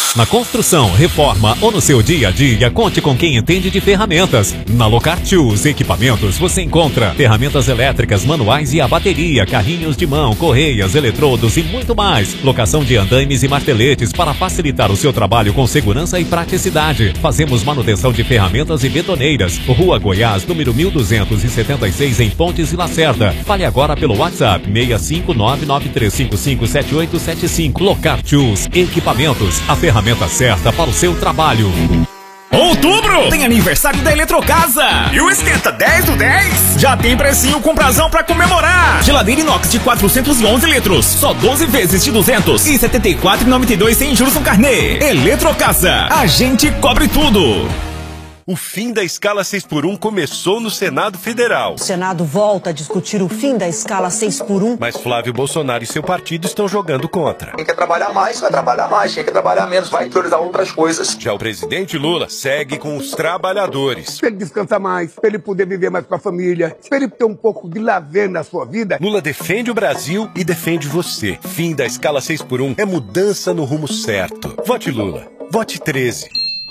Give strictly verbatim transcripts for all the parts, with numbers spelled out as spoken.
Na construção, reforma ou no seu dia a dia, conte com quem entende de ferramentas. Na Locar Tools Equipamentos você encontra ferramentas elétricas, manuais e a bateria, carrinhos de mão, correias, eletrodos e muito mais. Locação de andaimes e marteletes para facilitar o seu trabalho com segurança e praticidade. Fazemos manutenção de ferramentas e betoneiras. Rua Goiás, número mil duzentos e setenta e seis, em Pontes e Lacerda. Fale agora pelo WhatsApp seis cinco nove nove três cinco cinco sete oito sete cinco. Locar Tools Equipamentos, a ferramenta certa para o seu trabalho. Outubro tem aniversário da Eletrocasa. E o Esquenta dez do dez já tem precinho com prazão pra comemorar. Geladeira inox de quatrocentos e onze litros, só doze vezes de duzentos e setenta e quatro reais e noventa e dois centavos sem juros no carnê. Eletrocasa, a gente cobre tudo. O fim da escala seis por um começou no Senado Federal. O Senado volta a discutir o fim da escala seis por um. Mas Flávio Bolsonaro e seu partido estão jogando contra. Quem quer trabalhar mais, vai trabalhar mais. Quem quer trabalhar menos, vai priorizar outras coisas. Já o presidente Lula segue com os trabalhadores. Para ele descansar mais, para ele poder viver mais com a família, para ele ter um pouco de lazer na sua vida. Lula defende o Brasil e defende você. Fim da escala seis por um é mudança no rumo certo. Vote Lula. Vote treze.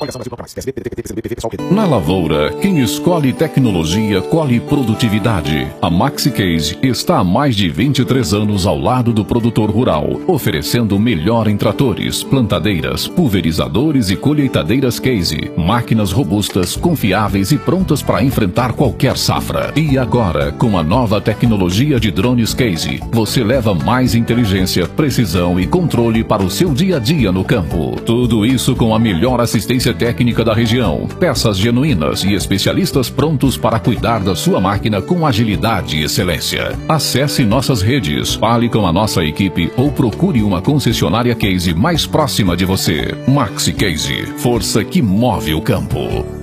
Na lavoura, quem escolhe tecnologia, colhe produtividade. A MaxiCase está há mais de vinte e três anos ao lado do produtor rural, oferecendo o melhor em tratores, plantadeiras, pulverizadores e colheitadeiras Case. Máquinas robustas, confiáveis e prontas para enfrentar qualquer safra. E agora, com a nova tecnologia de drones Case, você leva mais inteligência, precisão e controle para o seu dia a dia no campo. Tudo isso com a melhor assistência técnica da região, peças genuínas e especialistas prontos para cuidar da sua máquina com agilidade e excelência. Acesse nossas redes, fale com a nossa equipe ou procure uma concessionária Case mais próxima de você. MaxiCase, força que move o campo.